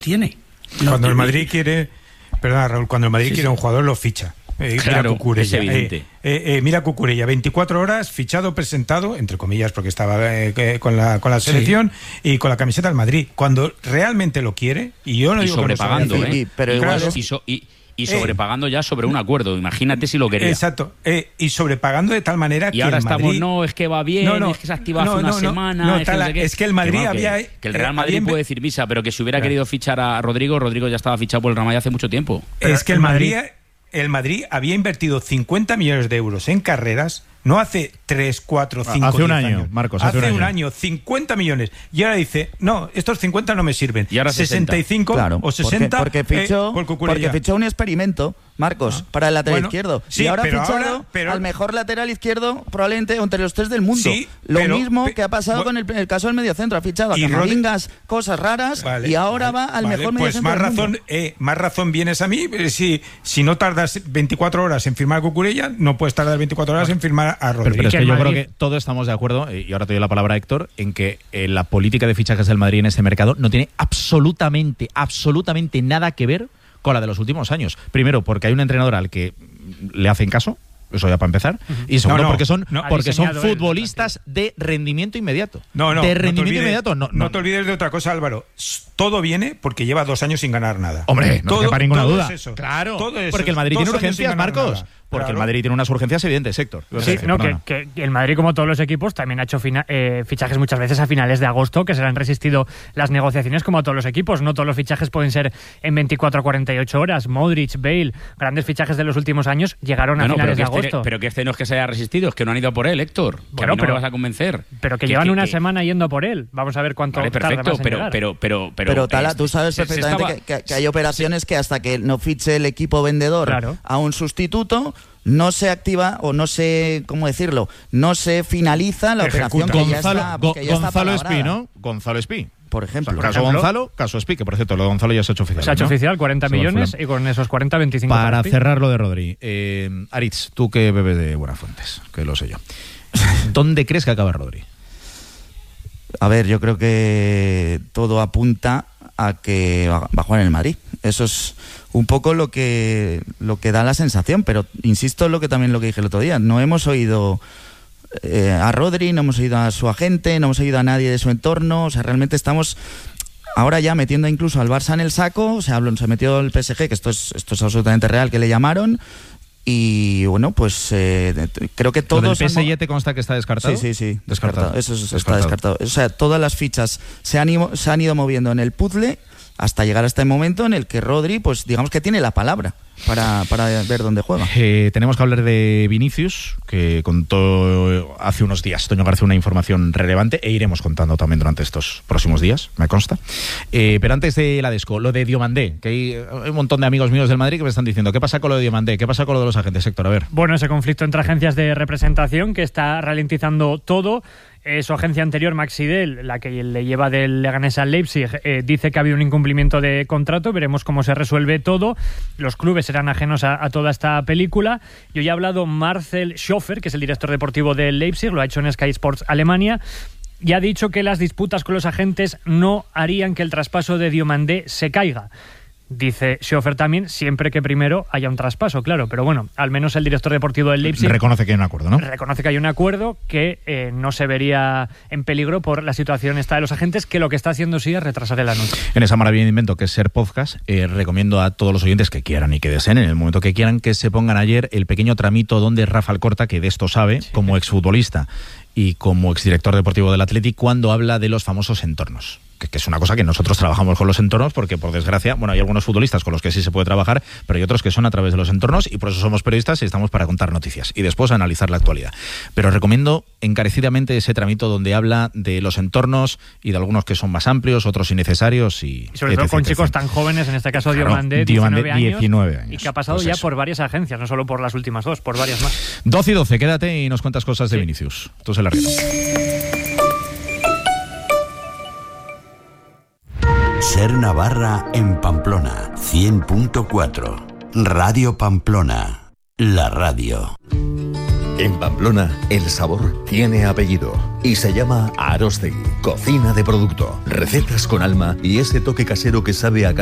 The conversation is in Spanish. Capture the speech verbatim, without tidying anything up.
tiene. No, cuando el Madrid quiere, perdona Raúl, cuando el Madrid sí, quiere sí. un jugador lo ficha. Eh, claro, mira Cucurella, es evidente. Eh, eh, eh, mira Cucurella, veinticuatro horas, fichado, presentado, entre comillas, porque estaba eh, con la con la selección sí. y con la camiseta del Madrid. Cuando realmente lo quiere, y yo no y digo sobrepagando, que no ¿eh? Pero igual claro, es... y, so, y, y sobrepagando eh, ya sobre un acuerdo. Imagínate si lo quería. Exacto. Eh, y sobrepagando de tal manera y que ahora el Madrid... estamos, no, es que va bien, no, no, es que se activa no, hace una no, semana. No, es, tal, que no sé qué. es que el Madrid que, bueno, había... Que, que el Real Madrid había... puede decir misa, pero que si hubiera claro. querido fichar a Rodrigo, Rodrigo ya estaba fichado por el Real Madrid hace mucho tiempo. Pero es que el Madrid... El Madrid había invertido cincuenta millones de euros en carreras, no hace tres, cuatro, cinco, hace un año, años. Marcos, hace, hace un, un año. año, cincuenta millones. Y ahora dice, no, estos cincuenta no me sirven. Y ahora sesenta y cinco claro, o sesenta porque, porque, fichó, eh, por porque fichó un experimento, Marcos, ah. para el lateral bueno, izquierdo. Sí, y ahora ha fichado ahora, pero... al mejor lateral izquierdo, probablemente entre los tres del mundo. Sí, Lo pero, mismo pe... que ha pasado con el, el caso del mediocentro. Ha fichado a Camavingas, Rodri... cosas raras, vale, y ahora vale, va al vale, mejor pues mediocentro más del razón, mundo. Eh, más razón vienes a mí. Eh, si, si no tardas veinticuatro horas en firmar a Cucurella, no puedes tardar veinticuatro horas en firmar a Rodri. Pero, pero es que yo creo que todos estamos de acuerdo, y ahora te doy la palabra a Héctor, en que eh, la política de fichajes del Madrid en este mercado no tiene absolutamente, absolutamente nada que ver con la de los últimos años. Primero, porque hay un entrenador al que le hacen caso, eso ya para empezar, uh-huh. y segundo, no, no, porque son no, porque son futbolistas él, de rendimiento inmediato. No, no, de rendimiento no olvides, inmediato. No, no, no te olvides de otra cosa, Álvaro. Todo viene porque lleva dos años sin ganar nada. Hombre, no todo, quepa ninguna todo duda. Es eso. Claro, todo es porque el Madrid tiene urgencias, Marcos. Nada. Porque claro. el Madrid tiene unas urgencias evidentes, Héctor. Sí, no, que, que el Madrid, como todos los equipos, también ha hecho fina, eh, fichajes muchas veces a finales de agosto, que se le han resistido las negociaciones, como a todos los equipos. No todos los fichajes pueden ser en veinticuatro a cuarenta y ocho horas. Modric, Bale, grandes fichajes de los últimos años, llegaron a no, finales no, de agosto. Este, pero que este no es que se haya resistido, es que no han ido a por él, Héctor. Que bueno, a mí no pero, me vas a convencer. Pero que, que llevan que, una que, semana yendo a por él. Vamos a ver cuánto vale, perfecto, tarda más en pero, llegar. pero, pero, pero, pero Tala, este, tú sabes se, perfectamente se estaba, que, que hay operaciones sí. que hasta que no fiche el equipo vendedor claro. a un sustituto, no se activa o no se, ¿cómo decirlo? No se finaliza la Ejecuta. operación que Gonzalo, ya está, Go, que ya Gonzalo está Espí, ¿no? Gonzalo Espí. Por ejemplo. O sea, caso ejemplo, Gonzalo, caso Espí, que por cierto, lo de Gonzalo ya se ha hecho oficial. Se ha hecho ¿no? oficial, cuarenta millones, y con esos cuarenta, veinticinco para, para para cerrar lo de Rodri. Eh, Aritz, tú que bebes de buenas fuentes, que lo sé yo. ¿Dónde crees que acaba Rodri? A ver, yo creo que todo apunta a que va a jugar en el Madrid. Eso es un poco lo que lo que da la sensación, pero insisto en lo que también lo que dije el otro día. No hemos oído eh, a Rodri, no hemos oído a su agente, no hemos oído a nadie de su entorno. O sea, realmente estamos ahora ya metiendo incluso al Barça en el saco. O sea, se metió el P S G, que esto es esto es absolutamente real, que le llamaron. Y bueno, pues eh, creo que todos... ¿Lo del P S G te consta que está descartado? Sí, sí, sí. Descartado. descartado. Eso es, descartado. está descartado. O sea, todas las fichas se han, ido, se han ido moviendo en el puzzle hasta llegar a este momento en el que Rodri, pues digamos que tiene la palabra para, para ver dónde juega. Eh, tenemos que hablar de Vinicius, que contó hace unos días Toño García una información relevante, e iremos contando también durante estos próximos días, me consta. Eh, pero antes de la Desco, lo de Diomandé, que hay, hay un montón de amigos míos del Madrid que me están diciendo, ¿qué pasa con lo de Diomandé? ¿Qué pasa con lo de los agentes, Héctor? A ver. Bueno, ese conflicto entre agencias de representación que está ralentizando todo. Eh, su agencia anterior, Maxidel, la que le lleva del Leganés al Leipzig, eh, dice que ha habido un incumplimiento de contrato. Veremos cómo se resuelve todo. Los clubes serán ajenos a, a toda esta película. Y hoy ha hablado Marcel Schoffer, que es el director deportivo del Leipzig, lo ha hecho en Sky Sports Alemania, y ha dicho que las disputas con los agentes no harían que el traspaso de Diomandé se caiga. Dice Schoffer también, siempre que primero haya un traspaso, claro, pero bueno, al menos el director deportivo del Leipzig reconoce que hay un acuerdo, ¿no? Reconoce que hay un acuerdo que eh, no se vería en peligro por la situación esta de los agentes, que lo que está haciendo sí es retrasar el anuncio. En esa maravilla de invento que es Ser Podcast, eh, recomiendo a todos los oyentes que quieran y que deseen, en el momento que quieran, que se pongan ayer el pequeño tramito donde Rafa Alcorta, que de esto sabe, sí, como exfutbolista y como exdirector deportivo del Athletic, cuando habla de los famosos entornos. Que, que es una cosa que nosotros trabajamos con los entornos porque, por desgracia, bueno, hay algunos futbolistas con los que sí se puede trabajar, pero hay otros que son a través de los entornos, y por eso somos periodistas y estamos para contar noticias y después analizar la actualidad. Pero recomiendo encarecidamente ese tramito donde habla de los entornos y de algunos que son más amplios, otros innecesarios y... Y sobre todo con chicos tan jóvenes, en este caso Diomandé, diecinueve años, diecinueve años, y que ha pasado pues ya eso. por varias agencias, no solo por las últimas dos, por varias más. doce y doce, quédate y nos cuentas cosas de sí. Vinicius. Tú se la río. Ser Navarra en Pamplona, cien punto cuatro. Radio Pamplona, la radio. En Pamplona, el sabor tiene apellido y se llama Arostegui. Cocina de producto, recetas con alma y ese toque casero que sabe a